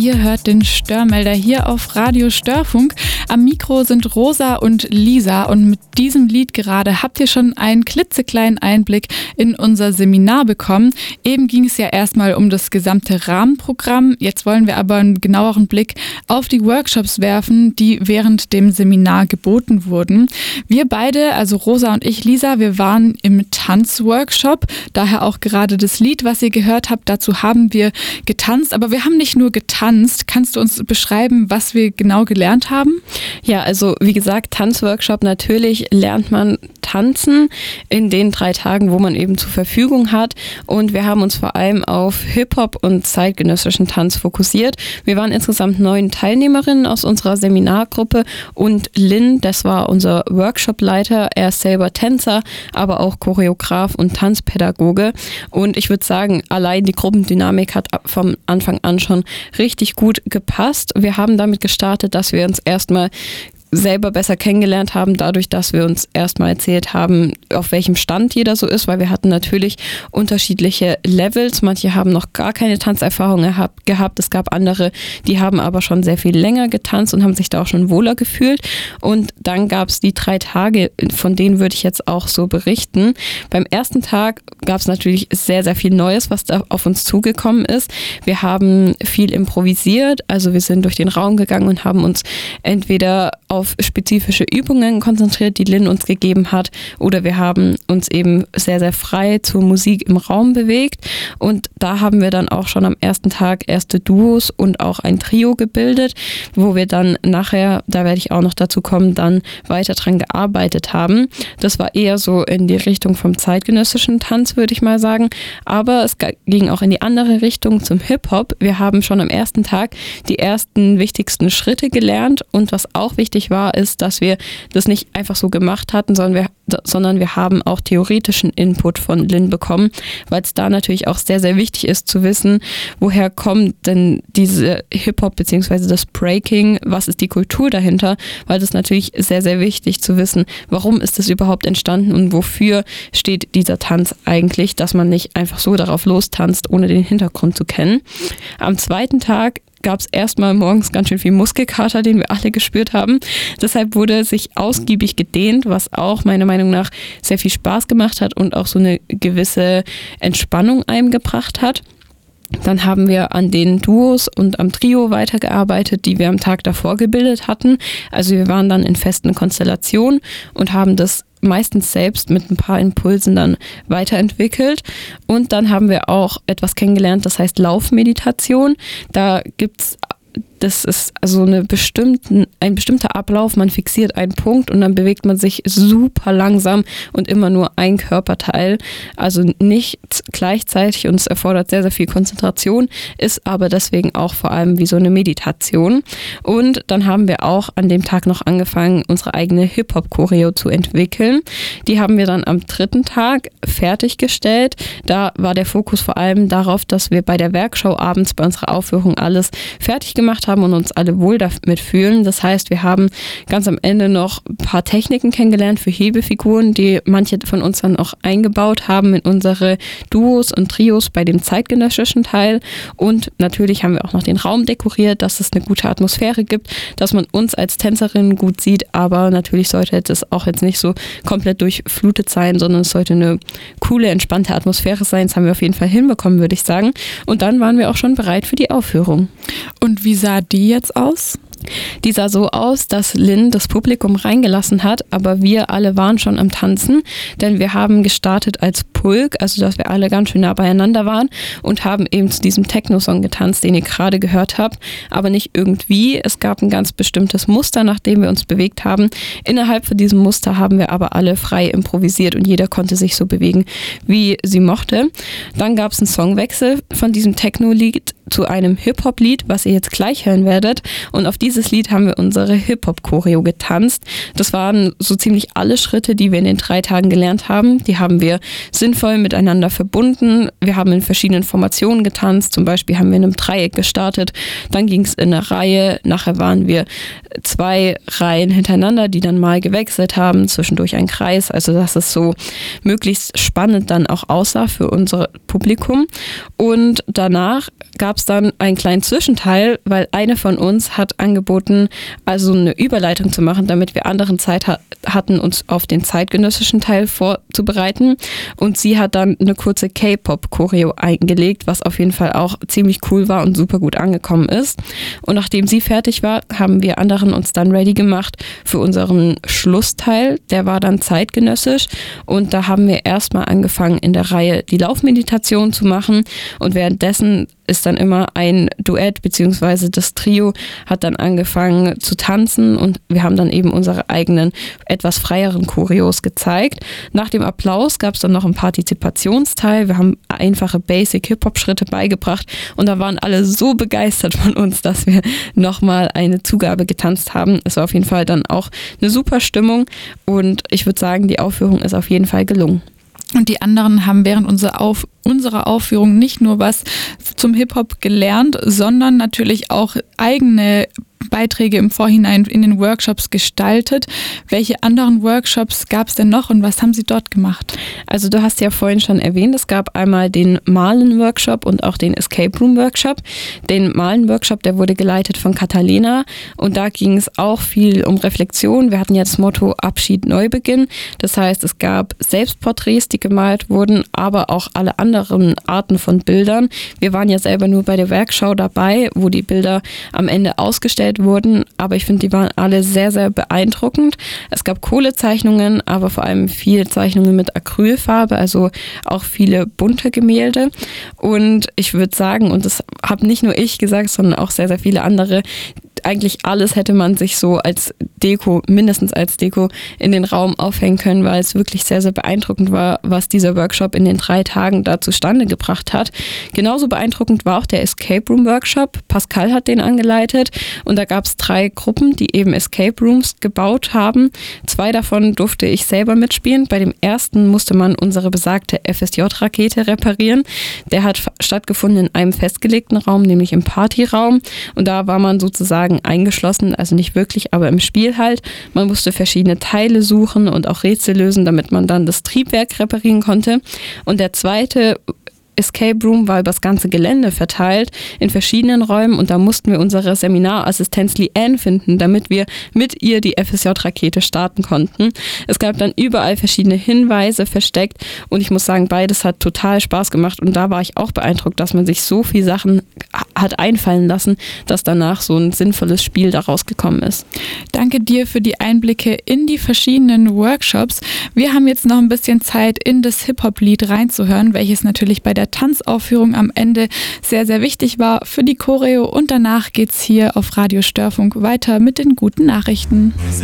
Ihr hört den Störmelder hier auf Radio Störfunk. Am Mikro sind Rosa und Lisa und mit diesem Lied gerade habt ihr schon einen klitzekleinen Einblick in unser Seminar bekommen. Eben ging es ja erstmal um das gesamte Rahmenprogramm. Jetzt wollen wir aber einen genaueren Blick auf die Workshops werfen, die während dem Seminar geboten wurden. Wir beide, also Rosa und ich, Lisa, wir waren im Tanzworkshop. Daher auch gerade das Lied, was ihr gehört habt, dazu haben wir getanzt. Aber wir haben nicht nur getanzt. Kannst du uns beschreiben, was wir genau gelernt haben? Ja, also wie gesagt, Tanzworkshop, natürlich lernt man tanzen in den 3 Tagen, wo man eben zur Verfügung hat. Und wir haben uns vor allem auf Hip-Hop und zeitgenössischen Tanz fokussiert. Wir waren insgesamt 9 Teilnehmerinnen aus unserer Seminargruppe und Lynn, das war unser Workshopleiter. Er ist selber Tänzer, aber auch Choreograf und Tanzpädagoge. Und ich würde sagen, allein die Gruppendynamik hat vom Anfang an schon richtig gut gepasst. Wir haben damit gestartet, dass wir uns erstmal selber besser kennengelernt haben, dadurch, dass wir uns erstmal erzählt haben, auf welchem Stand jeder so ist, weil wir hatten natürlich unterschiedliche Levels. Manche haben noch gar keine Tanzerfahrung gehabt. Es gab andere, die haben aber schon sehr viel länger getanzt und haben sich da auch schon wohler gefühlt. Und dann gab es die 3 Tage, von denen würde ich jetzt auch so berichten. Beim ersten Tag gab es natürlich sehr, sehr viel Neues, was da auf uns zugekommen ist. Wir haben viel improvisiert, also wir sind durch den Raum gegangen und haben uns entweder auf spezifische Übungen konzentriert, die Lynn uns gegeben hat, oder wir haben uns eben sehr, sehr frei zur Musik im Raum bewegt und da haben wir dann auch schon am ersten Tag erste Duos und auch ein Trio gebildet, wo wir dann nachher, da werde ich auch noch dazu kommen, dann weiter dran gearbeitet haben. Das war eher so in die Richtung vom zeitgenössischen Tanz, würde ich mal sagen, aber es ging auch in die andere Richtung zum Hip-Hop. Wir haben schon am ersten Tag die ersten wichtigsten Schritte gelernt und was auch wichtig war, ist, dass wir das nicht einfach so gemacht hatten, sondern wir haben auch theoretischen Input von Lynn bekommen, weil es da natürlich auch sehr, sehr wichtig ist zu wissen, woher kommt denn diese Hip-Hop bzw. das Breaking, was ist die Kultur dahinter, weil das natürlich sehr, sehr wichtig zu wissen, warum ist das überhaupt entstanden und wofür steht dieser Tanz eigentlich, dass man nicht einfach so darauf lostanzt, ohne den Hintergrund zu kennen. Am zweiten Tag gab es erstmal morgens ganz schön viel Muskelkater, den wir alle gespürt haben. Deshalb wurde sich ausgiebig gedehnt, was auch meiner Meinung nach sehr viel Spaß gemacht hat und auch so eine gewisse Entspannung einem gebracht hat. Dann haben wir an den Duos und am Trio weitergearbeitet, die wir am Tag davor gebildet hatten. Also wir waren dann in festen Konstellationen und haben das meistens selbst mit ein paar Impulsen dann weiterentwickelt. Und dann haben wir auch etwas kennengelernt, das heißt Laufmeditation. Das ist also ein bestimmter Ablauf, man fixiert einen Punkt und dann bewegt man sich super langsam und immer nur ein Körperteil, also nicht gleichzeitig und es erfordert sehr, sehr viel Konzentration, ist aber deswegen auch vor allem wie so eine Meditation. Und dann haben wir auch an dem Tag noch angefangen, unsere eigene Hip-Hop-Choreo zu entwickeln. Die haben wir dann am 3. Tag fertiggestellt. Da war der Fokus vor allem darauf, dass wir bei der Werkschau abends bei unserer Aufführung alles fertig gemacht haben und uns alle wohl damit fühlen. Das heißt, wir haben ganz am Ende noch ein paar Techniken kennengelernt für Hebefiguren, die manche von uns dann auch eingebaut haben in unsere Duos und Trios bei dem zeitgenössischen Teil. Und natürlich haben wir auch noch den Raum dekoriert, dass es eine gute Atmosphäre gibt, dass man uns als Tänzerin gut sieht, aber natürlich sollte es auch jetzt nicht so komplett durchflutet sein, sondern es sollte eine coole, entspannte Atmosphäre sein. Das haben wir auf jeden Fall hinbekommen, würde ich sagen. Und dann waren wir auch schon bereit für die Aufführung. Und wie sah die jetzt aus? Die sah so aus, dass Lynn das Publikum reingelassen hat, aber wir alle waren schon am Tanzen, denn wir haben gestartet als Pulk, also dass wir alle ganz schön nah beieinander waren und haben eben zu diesem Techno-Song getanzt, den ihr gerade gehört habt, aber nicht irgendwie. Es gab ein ganz bestimmtes Muster, nach dem wir uns bewegt haben. Innerhalb von diesem Muster haben wir aber alle frei improvisiert und jeder konnte sich so bewegen, wie sie mochte. Dann gab es einen Songwechsel von diesem Techno-Lied zu einem Hip-Hop-Lied, was ihr jetzt gleich hören werdet. Und auf dieses Lied haben wir unsere Hip-Hop-Choreo getanzt. Das waren so ziemlich alle Schritte, die wir in den 3 Tagen gelernt haben. Die haben wir sinnvoll miteinander verbunden. Wir haben in verschiedenen Formationen getanzt. Zum Beispiel haben wir in einem Dreieck gestartet. Dann ging es in eine Reihe. Nachher waren wir 2 Reihen hintereinander, die dann mal gewechselt haben. Zwischendurch ein Kreis. Also dass es so möglichst spannend dann auch aussah für unser Publikum. Und danach gab es dann einen kleinen Zwischenteil, weil eine von uns hat angeboten, also eine Überleitung zu machen, damit wir anderen Zeit hatten, uns auf den zeitgenössischen Teil vorzubereiten. Und sie hat dann eine kurze K-Pop-Choreo eingelegt, was auf jeden Fall auch ziemlich cool war und super gut angekommen ist. Und nachdem sie fertig war, haben wir anderen uns dann ready gemacht für unseren Schlussteil. Der war dann zeitgenössisch und da haben wir erstmal angefangen in der Reihe die Laufmeditation zu machen und währenddessen ist dann immer ein Duett bzw. das Trio hat dann angefangen zu tanzen und wir haben dann eben unsere eigenen etwas freieren Choreos gezeigt. Nach dem Applaus gab es dann noch einen Partizipationsteil. Wir haben einfache Basic-Hip-Hop-Schritte beigebracht und da waren alle so begeistert von uns, dass wir nochmal eine Zugabe getanzt haben. Es war auf jeden Fall dann auch eine super Stimmung und ich würde sagen, die Aufführung ist auf jeden Fall gelungen. Und die anderen haben während unserer Aufführung nicht nur was zum Hip-Hop gelernt, sondern natürlich auch eigene Beiträge im Vorhinein in den Workshops gestaltet. Welche anderen Workshops gab es denn noch und was haben Sie dort gemacht? Also du hast ja vorhin schon erwähnt, es gab einmal den Malen-Workshop und auch den Escape Room-Workshop. Den Malen-Workshop, der wurde geleitet von Catalina und da ging es auch viel um Reflexion. Wir hatten ja das Motto Abschied, Neubeginn. Das heißt, es gab Selbstporträts, die gemalt wurden, aber auch alle anderen Arten von Bildern. Wir waren ja selber nur bei der Werkschau dabei, wo die Bilder am Ende ausgestellt wurden, aber ich finde, die waren alle sehr, sehr beeindruckend. Es gab Kohlezeichnungen, aber vor allem viele Zeichnungen mit Acrylfarbe, also auch viele bunte Gemälde. Und ich würde sagen, und das habe nicht nur ich gesagt, sondern auch sehr, sehr viele andere, eigentlich alles hätte man sich so als Deko, mindestens als Deko, in den Raum aufhängen können, weil es wirklich sehr, sehr beeindruckend war, was dieser Workshop in den 3 Tagen da zustande gebracht hat. Genauso beeindruckend war auch der Escape Room Workshop. Pascal hat den angeleitet und da gab es 3 Gruppen, die eben Escape Rooms gebaut haben. 2 davon durfte ich selber mitspielen. Bei dem ersten musste man unsere besagte FSJ-Rakete reparieren. Der hat stattgefunden in einem festgelegten Raum, nämlich im Partyraum. Und da war man sozusagen eingeschlossen, also nicht wirklich, aber im Spiel halt. Man musste verschiedene Teile suchen und auch Rätsel lösen, damit man dann das Triebwerk reparieren konnte. Und der zweite Escape Room war über das ganze Gelände verteilt in verschiedenen Räumen und da mussten wir unsere Seminarassistenz Leanne finden, damit wir mit ihr die FSJ-Rakete starten konnten. Es gab dann überall verschiedene Hinweise versteckt und ich muss sagen, beides hat total Spaß gemacht und da war ich auch beeindruckt, dass man sich so viele Sachen hat einfallen lassen, dass danach so ein sinnvolles Spiel daraus gekommen ist. Danke dir für die Einblicke in die verschiedenen Workshops. Wir haben jetzt noch ein bisschen Zeit, in das Hip-Hop-Lied reinzuhören, welches natürlich bei der Tanzaufführung am Ende sehr, sehr wichtig war für die Choreo und danach geht's hier auf Radio Störfunk weiter mit den guten Nachrichten.